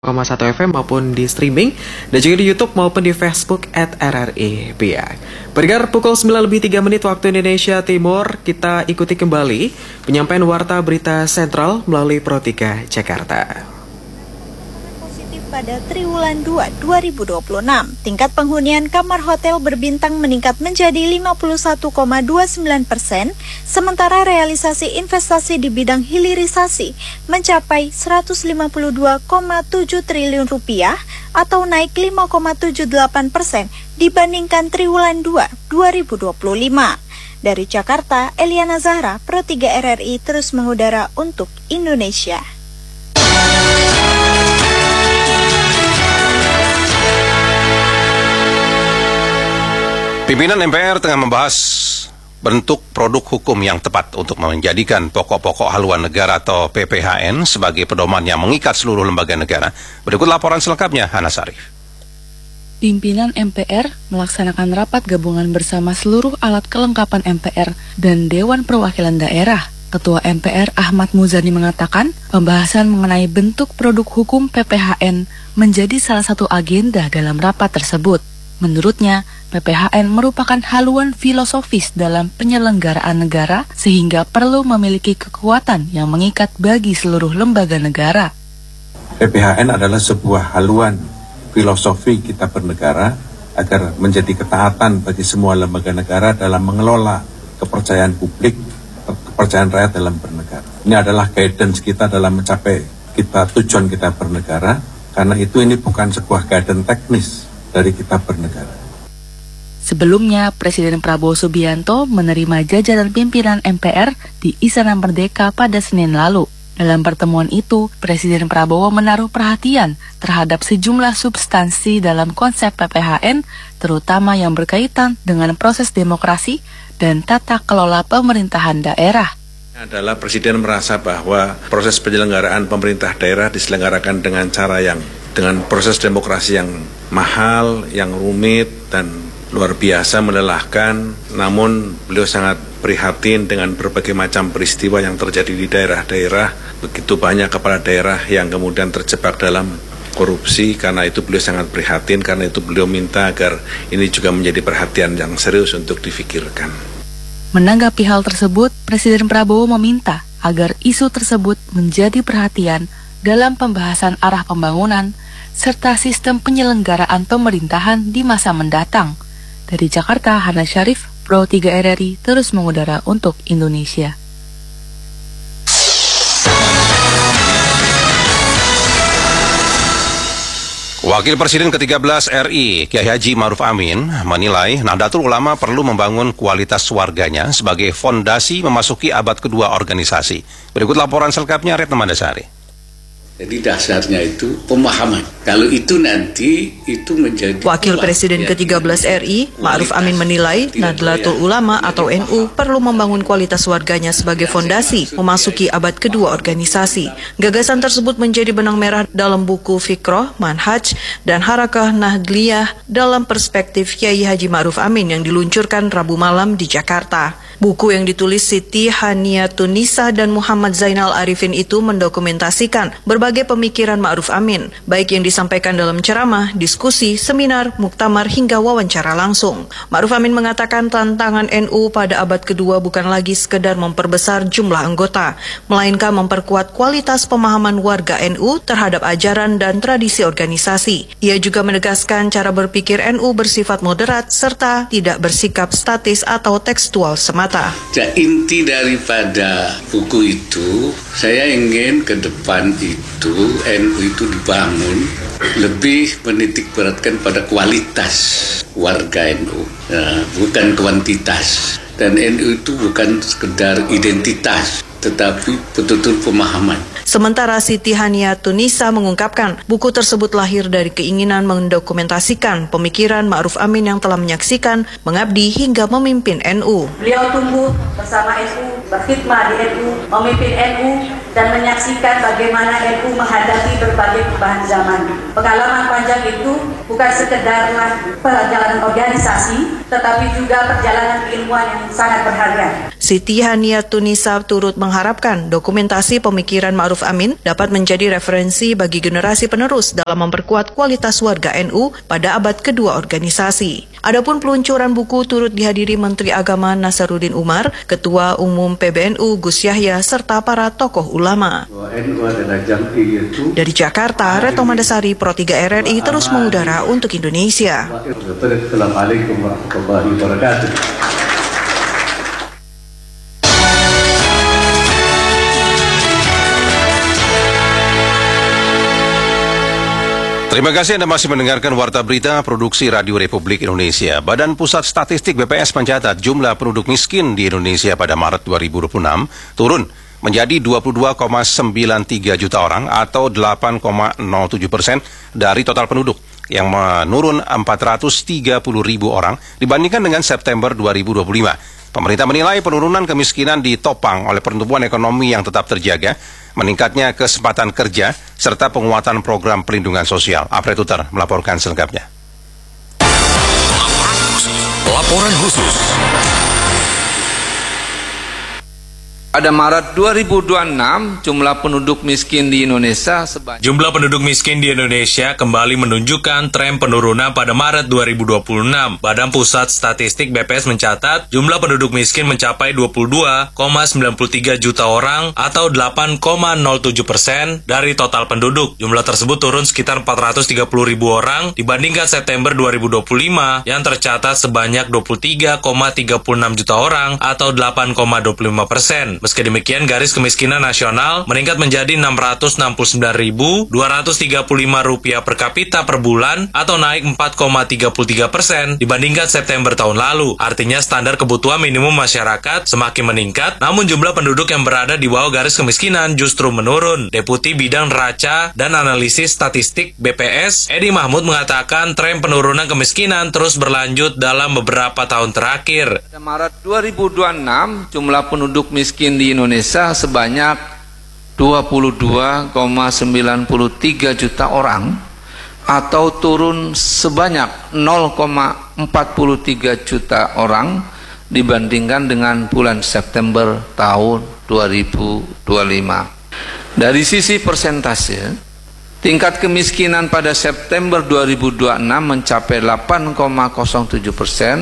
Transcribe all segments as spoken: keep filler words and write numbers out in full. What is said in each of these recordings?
koma satu F M maupun di streaming dan juga di YouTube maupun di Facebook at R R I Biak. Pendengar, pukul sembilan lebih tiga menit waktu Indonesia Timur, kita ikuti kembali penyampaian warta berita sentral melalui Pro tiga Jakarta. Pada triwulan dua dua ribu dua puluh enam, tingkat penghunian kamar hotel berbintang meningkat menjadi lima puluh satu koma dua sembilan persen, sementara realisasi investasi di bidang hilirisasi mencapai seratus lima puluh dua koma tujuh triliun rupiah atau naik lima koma tujuh delapan persen dibandingkan triwulan dua dua ribu dua puluh lima. Dari Jakarta, Eliana Zahra, Pro tiga R R I terus mengudara untuk Indonesia. Pimpinan M P R tengah membahas bentuk produk hukum yang tepat untuk menjadikan pokok-pokok haluan negara atau P P H N sebagai pedoman yang mengikat seluruh lembaga negara. Berikut laporan selengkapnya, Hana Sarif. Pimpinan M P R melaksanakan rapat gabungan bersama seluruh alat kelengkapan M P R dan Dewan Perwakilan Daerah. Ketua M P R Ahmad Muzani mengatakan pembahasan mengenai bentuk produk hukum P P H N menjadi salah satu agenda dalam rapat tersebut. Menurutnya, P P H N merupakan haluan filosofis dalam penyelenggaraan negara sehingga perlu memiliki kekuatan yang mengikat bagi seluruh lembaga negara. P P H N adalah sebuah haluan filosofi kita bernegara agar menjadi ketaatan bagi semua lembaga negara dalam mengelola kepercayaan publik, kepercayaan rakyat dalam bernegara. Ini adalah guidance kita dalam mencapai kita tujuan kita bernegara, karena itu ini bukan sebuah guidance teknis dari kita bernegara. Sebelumnya, Presiden Prabowo Subianto menerima jajaran pimpinan M P R di Istana Merdeka pada Senin lalu. Dalam pertemuan itu, Presiden Prabowo menaruh perhatian terhadap sejumlah substansi dalam konsep P P H N, terutama yang berkaitan dengan proses demokrasi dan tata kelola pemerintahan daerah. Adalah Presiden merasa bahwa proses penyelenggaraan pemerintah daerah diselenggarakan dengan cara yang dengan proses demokrasi yang mahal, yang rumit dan luar biasa melelahkan. Namun beliau sangat prihatin dengan berbagai macam peristiwa yang terjadi di daerah-daerah. Begitu banyak kepala daerah yang kemudian terjebak dalam korupsi. Karena itu beliau sangat prihatin, karena itu beliau minta agar ini juga menjadi perhatian yang serius untuk difikirkan. Menanggapi hal tersebut, Presiden Prabowo meminta agar isu tersebut menjadi perhatian dalam pembahasan arah pembangunan serta sistem penyelenggaraan pemerintahan di masa mendatang. Dari Jakarta, Hana Syarif, Pro tiga R R I terus mengudara untuk Indonesia. Wakil Presiden ke tiga belas R I, Kiai Haji Ma'ruf Amin, menilai Nahdlatul Ulama perlu membangun kualitas warganya sebagai fondasi memasuki abad kedua organisasi. Berikut laporan selengkapnya, Retno Mandasari. Jadi dasarnya itu pemahaman. Kalau itu nanti itu menjadi... Wakil Presiden ke tiga belas R I, Ma'ruf Amin menilai Nahdlatul Ulama atau N U perlu membangun kualitas warganya sebagai fondasi memasuki abad kedua organisasi. Gagasan tersebut menjadi benang merah dalam buku Fikroh, Manhaj, dan Harakah Nahdliyah dalam perspektif Kiai Haji Ma'ruf Amin yang diluncurkan Rabu malam di Jakarta. Buku yang ditulis Siti Haniyatun Nisa dan Muhammad Zainal Arifin itu mendokumentasikan berbagai pemikiran Ma'ruf Amin, baik yang disampaikan dalam ceramah, diskusi, seminar, muktamar, hingga wawancara langsung. Ma'ruf Amin mengatakan tantangan N U pada abad kedua bukan lagi sekedar memperbesar jumlah anggota, melainkan memperkuat kualitas pemahaman warga N U terhadap ajaran dan tradisi organisasi. Ia juga menegaskan cara berpikir N U bersifat moderat serta tidak bersikap statis atau tekstual semata. Nah, inti daripada buku itu, saya ingin ke depan itu N U itu dibangun lebih menitik beratkan pada kualitas warga N U, nah, bukan kuantitas. Dan N U itu bukan sekedar identitas, tetapi betul-betul pemahaman. Sementara Siti Haniyatun Nisa mengungkapkan buku tersebut lahir dari keinginan mendokumentasikan pemikiran Ma'ruf Amin yang telah menyaksikan, mengabdi hingga memimpin N U. Beliau tumbuh bersama N U, berkhidmat di N U, memimpin N U, dan menyaksikan bagaimana N U menghadapi berbagai perubahan zaman. Pengalaman panjang itu bukan sekedarlah perjalanan organisasi, tetapi juga perjalanan keilmuan yang sangat berharga. Siti Haniatunisa turut mengharapkan dokumentasi pemikiran Ma'ruf Amin dapat menjadi referensi bagi generasi penerus dalam memperkuat kualitas warga N U pada abad kedua organisasi. Adapun peluncuran buku turut dihadiri Menteri Agama Nasaruddin Umar, Ketua Umum P B N U Gus Yahya, serta para tokoh ulama. Dari Jakarta, Retno Mandasari, Pro tiga R R I terus mengudara untuk Indonesia. Assalamualaikum warahmatullahi wabarakatuh. Terima kasih Anda masih mendengarkan Warta Berita Produksi Radio Republik Indonesia. Badan Pusat Statistik B P S mencatat jumlah penduduk miskin di Indonesia pada Maret dua ribu dua puluh enam turun menjadi dua puluh dua koma sembilan tiga juta orang atau delapan koma nol tujuh persen dari total penduduk, yang menurun empat ratus tiga puluh ribu orang dibandingkan dengan September dua ribu dua puluh lima. Pemerintah menilai penurunan kemiskinan ditopang oleh pertumbuhan ekonomi yang tetap terjaga, meningkatnya kesempatan kerja, serta penguatan program pelindungan sosial. Alfred Uter melaporkan selengkapnya. Laporan khusus. Laporan khusus. Pada Maret dua ribu dua puluh enam, jumlah penduduk miskin di Indonesia sebanyak... Jumlah penduduk miskin di Indonesia kembali menunjukkan tren penurunan pada Maret dua ribu dua puluh enam. Badan Pusat Statistik B P S mencatat jumlah penduduk miskin mencapai dua puluh dua koma sembilan tiga juta orang atau delapan koma nol tujuh persen dari total penduduk. Jumlah tersebut turun sekitar empat ratus tiga puluh ribu orang dibandingkan September dua ribu dua puluh lima yang tercatat sebanyak dua puluh tiga koma tiga enam juta orang atau delapan koma dua puluh lima persen. Meski demikian, garis kemiskinan nasional meningkat menjadi enam ratus enam puluh sembilan ribu dua ratus tiga puluh lima rupiah per kapita per bulan atau naik empat koma tiga tiga persen dibandingkan September tahun lalu. Artinya standar kebutuhan minimum masyarakat semakin meningkat, namun jumlah penduduk yang berada di bawah garis kemiskinan justru menurun. Deputi Bidang Neraca dan Analisis Statistik B P S, Edi Mahmud, mengatakan tren penurunan kemiskinan terus berlanjut dalam beberapa tahun terakhir. Pada Maret dua ribu dua puluh enam, jumlah penduduk miskin di Indonesia sebanyak dua puluh dua koma sembilan tiga juta orang atau turun sebanyak nol koma empat tiga juta orang dibandingkan dengan bulan September tahun dua ribu dua puluh lima. Dari sisi persentase, tingkat kemiskinan pada September dua ribu dua puluh enam mencapai delapan koma nol tujuh persen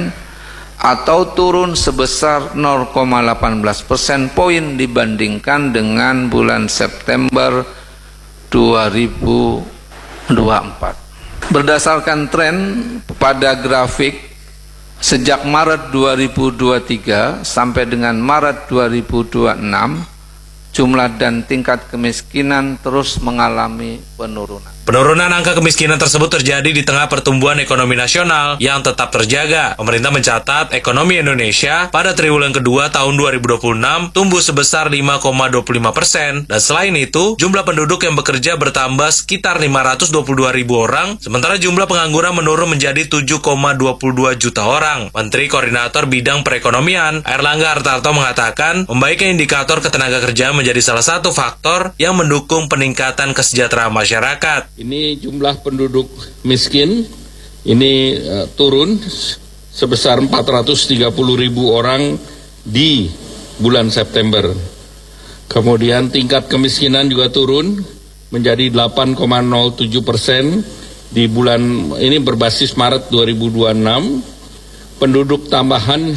atau turun sebesar nol koma satu delapan persen poin dibandingkan dengan bulan September dua ribu dua puluh empat. Berdasarkan tren pada grafik sejak Maret dua ribu dua puluh tiga sampai dengan Maret dua ribu dua puluh enam, jumlah dan tingkat kemiskinan terus mengalami penurunan. Penurunan angka kemiskinan tersebut terjadi di tengah pertumbuhan ekonomi nasional yang tetap terjaga. Pemerintah mencatat ekonomi Indonesia pada triwulan kedua tahun dua ribu dua puluh enam tumbuh sebesar lima koma dua lima persen, dan selain itu jumlah penduduk yang bekerja bertambah sekitar lima ratus dua puluh dua ribu orang, sementara jumlah pengangguran menurun menjadi tujuh koma dua dua juta orang. Menteri Koordinator Bidang Perekonomian Airlangga Hartarto mengatakan membaiknya indikator ketenaga kerjaan menjadi salah satu faktor yang mendukung peningkatan kesejahteraan masyarakat. Ini jumlah penduduk miskin ini uh, turun sebesar empat ratus tiga puluh ribu orang di bulan September. Kemudian tingkat kemiskinan juga turun menjadi delapan koma nol tujuh persen di bulan ini berbasis Maret dua ribu dua puluh enam. Penduduk tambahan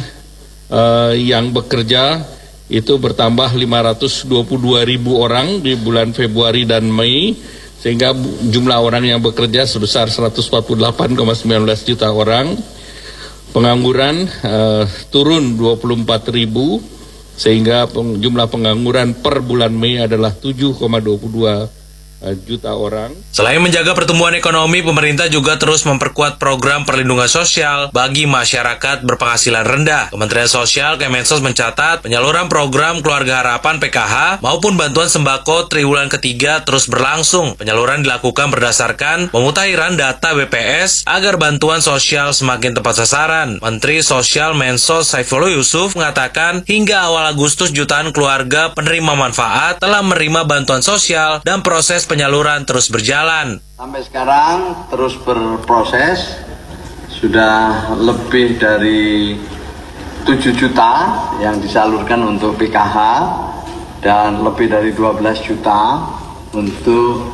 uh, yang bekerja itu bertambah lima ratus dua puluh dua ribu orang di bulan Februari dan Mei, sehingga jumlah orang yang bekerja sebesar seratus empat puluh delapan koma satu sembilan juta orang. Pengangguran uh, turun dua puluh empat ribu, sehingga peng, jumlah pengangguran per bulan Mei adalah tujuh koma dua dua juta orang. Selain menjaga pertumbuhan ekonomi, pemerintah juga terus memperkuat program perlindungan sosial bagi masyarakat berpenghasilan rendah. Kementerian Sosial Kemensos mencatat penyaluran program Keluarga Harapan P K H maupun bantuan sembako triwulan ketiga terus berlangsung. Penyaluran dilakukan berdasarkan pemutakhiran data B P S agar bantuan sosial semakin tepat sasaran. Menteri Sosial Mensos Saifullah Yusuf mengatakan hingga awal Agustus jutaan keluarga penerima manfaat telah menerima bantuan sosial dan proses penyaluran terus berjalan. Sampai sekarang terus berproses, sudah lebih dari tujuh juta yang disalurkan untuk P K H dan lebih dari dua belas juta untuk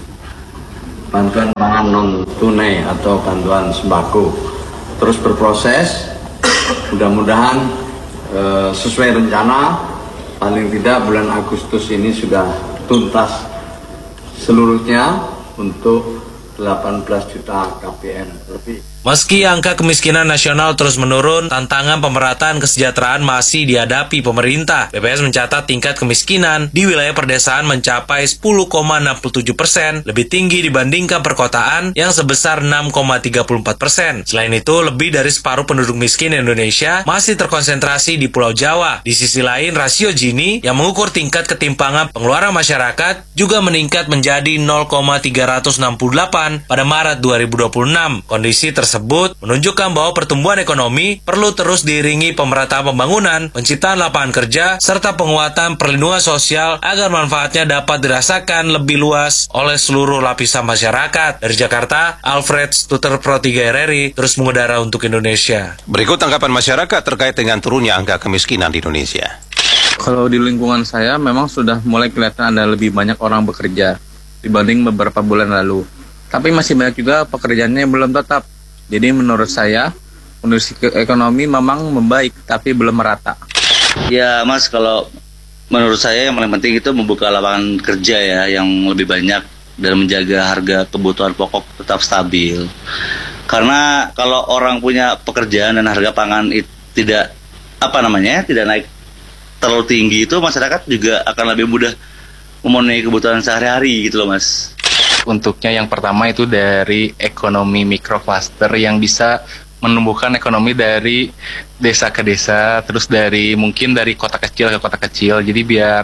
bantuan pangan non tunai atau bantuan sembako. Terus berproses, mudah-mudahan e, sesuai rencana, paling tidak bulan Agustus ini sudah tuntas seluruhnya untuk delapan belas juta K P M lebih. Meski angka kemiskinan nasional terus menurun, tantangan pemerataan kesejahteraan masih dihadapi pemerintah. B P S mencatat tingkat kemiskinan di wilayah perdesaan mencapai sepuluh koma enam puluh tujuh persen, lebih tinggi dibandingkan perkotaan yang sebesar enam koma tiga puluh empat persen. Selain itu, lebih dari separuh penduduk miskin Indonesia masih terkonsentrasi di Pulau Jawa. Di sisi lain, rasio Gini yang mengukur tingkat ketimpangan pengeluaran masyarakat juga meningkat menjadi nol koma tiga enam delapan pada Maret dua ribu dua puluh enam. Kondisi tersebut tersebut menunjukkan bahwa pertumbuhan ekonomi perlu terus diiringi pemerataan pembangunan, penciptaan lapangan kerja, serta penguatan perlindungan sosial agar manfaatnya dapat dirasakan lebih luas oleh seluruh lapisan masyarakat. Dari Jakarta, Alfred Stuter Pro tiga R R I terus mengudara untuk Indonesia. Berikut tanggapan masyarakat terkait dengan turunnya angka kemiskinan di Indonesia. Kalau di lingkungan saya memang sudah mulai kelihatan ada lebih banyak orang bekerja dibanding beberapa bulan lalu. Tapi masih banyak juga pekerjaannya yang belum tetap. Jadi menurut saya, kondisi ekonomi memang membaik, tapi belum merata. Ya Mas, kalau menurut saya yang paling penting itu membuka lapangan kerja ya, yang lebih banyak dan menjaga harga kebutuhan pokok tetap stabil. Karena kalau orang punya pekerjaan dan harga pangan itu tidak, apa namanya, tidak naik terlalu tinggi, itu masyarakat juga akan lebih mudah memenuhi kebutuhan sehari-hari gitu loh Mas. Untuknya yang pertama itu dari ekonomi mikrokluster yang bisa menumbuhkan ekonomi dari desa ke desa, terus dari mungkin dari kota kecil ke kota kecil, jadi biar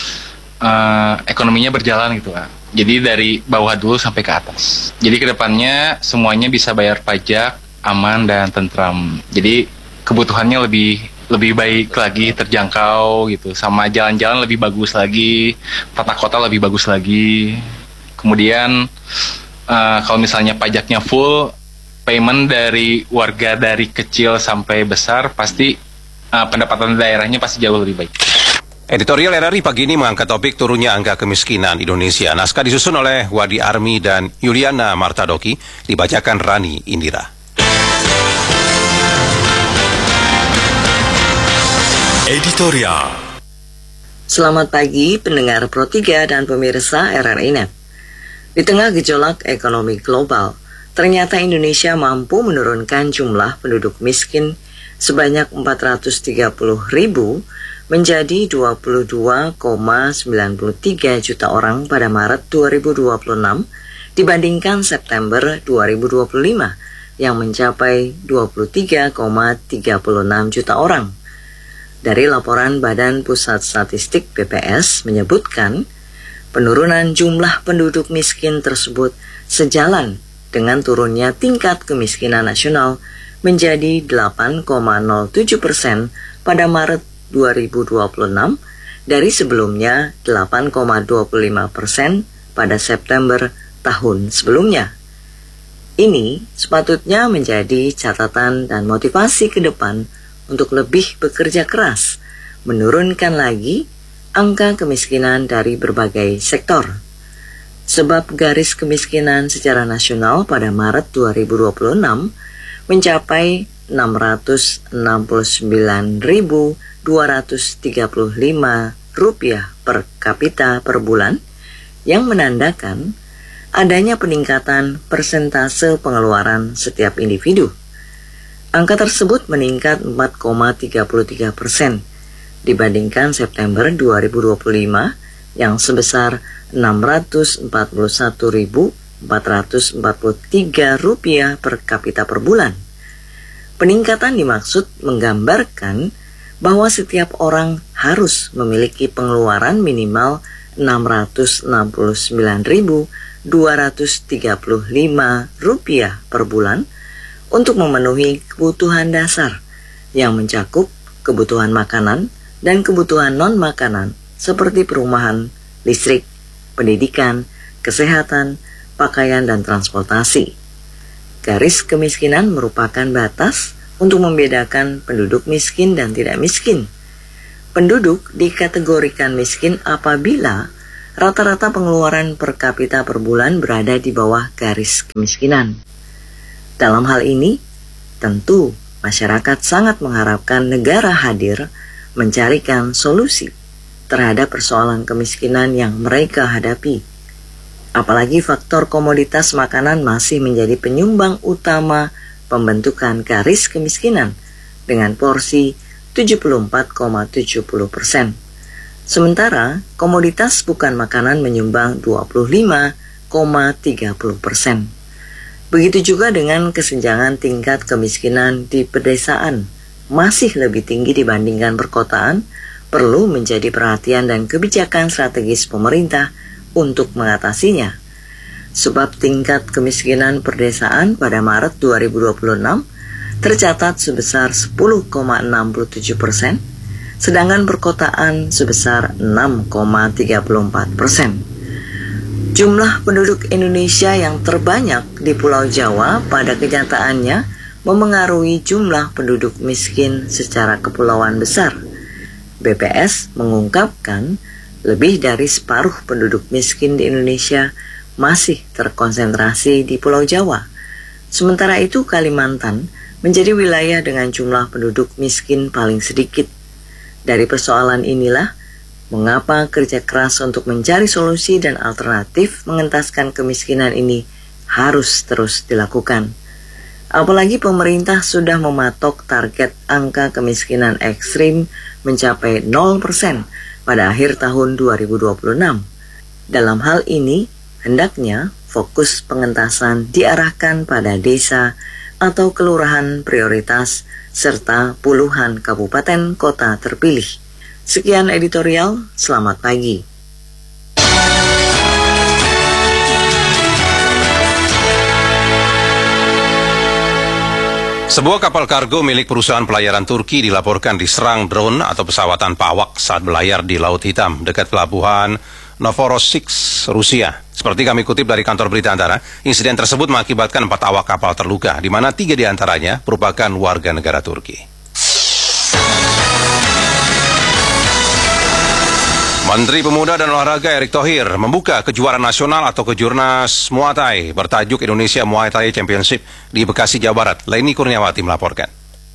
uh, ekonominya berjalan gitu Pak. Jadi dari bawah dulu sampai ke atas. Jadi kedepannya semuanya bisa bayar pajak, aman dan tentram. Jadi kebutuhannya lebih lebih baik lagi, terjangkau gitu, sama jalan-jalan lebih bagus lagi, tata kota lebih bagus lagi. Kemudian uh, kalau misalnya pajaknya full, payment dari warga dari kecil sampai besar, pasti uh, pendapatan daerahnya pasti jauh lebih baik. Editorial R R I pagi ini mengangkat topik turunnya angka kemiskinan Indonesia. Naskah disusun oleh Wadi Armi dan Yuliana Martadoki, dibacakan Rani Indira. Editorial. Selamat pagi pendengar Pro tiga dan pemirsa R R I Net. Di tengah gejolak ekonomi global, ternyata Indonesia mampu menurunkan jumlah penduduk miskin sebanyak empat ratus tiga puluh ribu menjadi dua puluh dua koma sembilan tiga juta orang pada Maret dua ribu dua puluh enam dibandingkan September dua ribu dua puluh lima yang mencapai dua puluh tiga koma tiga enam juta orang. Dari laporan Badan Pusat Statistik B P S menyebutkan, penurunan jumlah penduduk miskin tersebut sejalan dengan turunnya tingkat kemiskinan nasional menjadi delapan koma nol tujuh persen pada Maret dua ribu dua puluh enam dari sebelumnya delapan koma dua puluh lima persen pada September tahun sebelumnya. Ini sepatutnya menjadi catatan dan motivasi ke depan untuk lebih bekerja keras, menurunkan lagi angka kemiskinan dari berbagai sektor. Sebab garis kemiskinan secara nasional pada Maret dua ribu dua puluh enam mencapai enam ratus enam puluh sembilan ribu dua ratus tiga puluh lima rupiah per kapita per bulan, yang menandakan adanya peningkatan persentase pengeluaran setiap individu. Angka tersebut meningkat empat koma tiga tiga persen dibandingkan September dua ribu dua puluh lima yang sebesar enam ratus empat puluh satu ribu empat ratus empat puluh tiga rupiah per kapita per bulan. Peningkatan dimaksud menggambarkan bahwa setiap orang harus memiliki pengeluaran minimal enam ratus enam puluh sembilan ribu dua ratus tiga puluh lima rupiah per bulan untuk memenuhi kebutuhan dasar yang mencakup kebutuhan makanan dan kebutuhan non-makanan seperti perumahan, listrik, pendidikan, kesehatan, pakaian, dan transportasi. Garis kemiskinan merupakan batas untuk membedakan penduduk miskin dan tidak miskin. Penduduk dikategorikan miskin apabila rata-rata pengeluaran per kapita per bulan berada di bawah garis kemiskinan. Dalam hal ini, tentu masyarakat sangat mengharapkan negara hadir mencarikan solusi terhadap persoalan kemiskinan yang mereka hadapi. Apalagi faktor komoditas makanan masih menjadi penyumbang utama pembentukan garis kemiskinan dengan porsi tujuh puluh empat koma tujuh puluh persen. Sementara komoditas bukan makanan menyumbang dua puluh lima koma tiga puluh persen. Begitu juga dengan kesenjangan tingkat kemiskinan di pedesaan masih lebih tinggi dibandingkan perkotaan, perlu menjadi perhatian dan kebijakan strategis pemerintah untuk mengatasinya. Sebab tingkat kemiskinan perdesaan pada Maret dua ribu dua puluh enam tercatat sebesar sepuluh koma enam puluh tujuh persen, sedangkan perkotaan sebesar enam koma tiga puluh empat persen. Jumlah penduduk Indonesia yang terbanyak di Pulau Jawa pada kenyataannya memengaruhi jumlah penduduk miskin secara kepulauan besar. B P S mengungkapkan lebih dari separuh penduduk miskin di Indonesia masih terkonsentrasi di Pulau Jawa. Sementara itu Kalimantan menjadi wilayah dengan jumlah penduduk miskin paling sedikit. Dari persoalan inilah mengapa kerja keras untuk mencari solusi dan alternatif mengentaskan kemiskinan ini harus terus dilakukan. Apalagi pemerintah sudah mematok target angka kemiskinan ekstrim mencapai nol persen pada akhir tahun dua ribu dua puluh enam. Dalam hal ini, hendaknya fokus pengentasan diarahkan pada desa atau kelurahan prioritas serta puluhan kabupaten kota terpilih. Sekian editorial, selamat pagi. Sebuah kapal kargo milik perusahaan pelayaran Turki dilaporkan diserang drone atau pesawat tanpa awak saat berlayar di Laut Hitam dekat pelabuhan Novorossiysk, Rusia. Seperti kami kutip dari kantor berita Antara, insiden tersebut mengakibatkan empat awak kapal terluka, di mana tiga diantaranya merupakan warga negara Turki. Menteri Pemuda dan Olahraga Erick Thohir membuka kejuaraan nasional atau Kejurnas Muay Thai bertajuk Indonesia Muay Thai Championship di Bekasi, Jawa Barat. Leni Kurniawati melaporkan.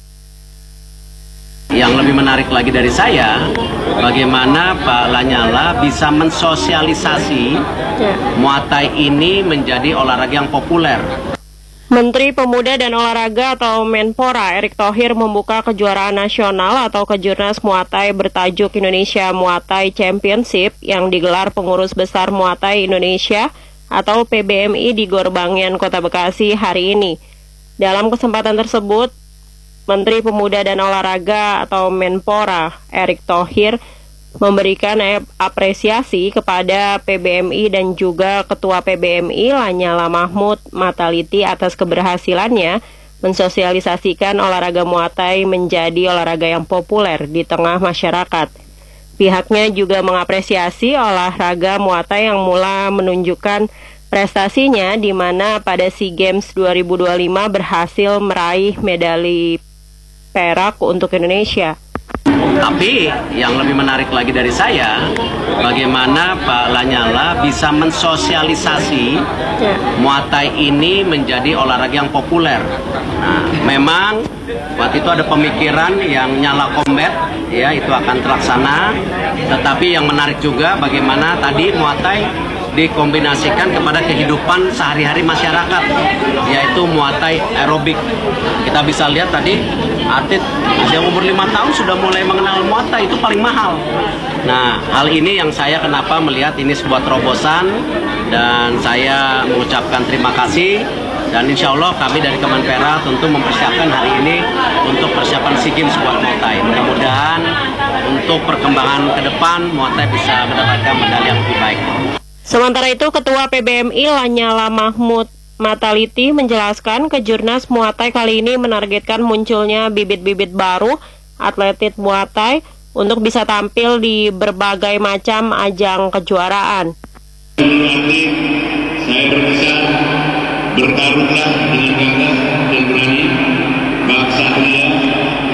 Yang lebih menarik lagi dari saya, bagaimana Pak Lanyala bisa mensosialisasi Muay Thai ini menjadi olahraga yang populer. Menteri Pemuda dan Olahraga atau Menpora Erick Thohir membuka kejuaraan nasional atau Kejurnas Muay Thai bertajuk Indonesia Muay Thai Championship yang digelar Pengurus Besar Muay Thai Indonesia atau P B M I di Gor Bangyan, Kota Bekasi hari ini. Dalam kesempatan tersebut, Menteri Pemuda dan Olahraga atau Menpora Erick Thohir memberikan apresiasi kepada P B M I dan juga Ketua P B M I Lanyala Mahmud Mataliti atas keberhasilannya mensosialisasikan olahraga Muay Thai menjadi olahraga yang populer di tengah masyarakat. Pihaknya juga mengapresiasi olahraga Muay Thai yang mulai menunjukkan prestasinya di mana pada SEA Games dua ribu dua puluh lima berhasil meraih medali perak untuk Indonesia. Tapi yang lebih menarik lagi dari saya, bagaimana Pak Lanyala bisa mensosialisasi Muay Thai ini menjadi olahraga yang populer. Nah, memang waktu itu ada pemikiran yang nyala combat, ya itu akan terlaksana. Tetapi yang menarik juga bagaimana tadi Muay Thai dikombinasikan kepada kehidupan sehari-hari masyarakat, yaitu Muay Thai aerobik. Kita bisa lihat tadi atlet usia umur lima tahun sudah mulai mengenal Muay Thai, itu paling mahal. Nah, hal ini yang saya kenapa melihat ini sebuah terobosan, dan saya mengucapkan terima kasih. Dan insya Allah kami dari Kemenpora tentu mempersiapkan hari ini untuk persiapan SEA Games buat Muay Thai. Mudah-mudahan untuk perkembangan ke depan Muay Thai bisa mendapatkan medali yang lebih baik. Sementara itu, Ketua P B M I Lanyala Mahmud Mataliti menjelaskan Kejurnas Muay Thai kali ini menargetkan munculnya bibit-bibit baru atlet Muay Thai untuk bisa tampil di berbagai macam ajang kejuaraan. Atlet, saya berpesan bertarunglah dengan gagah dan berani Pak Satria